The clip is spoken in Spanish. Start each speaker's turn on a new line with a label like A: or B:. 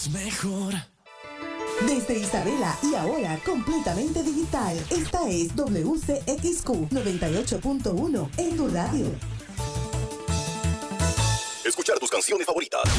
A: Mejor.
B: Desde Isabela y ahora completamente digital. Esta es WCXQ 98.1 en tu radio.
C: Escuchar tus canciones favoritas.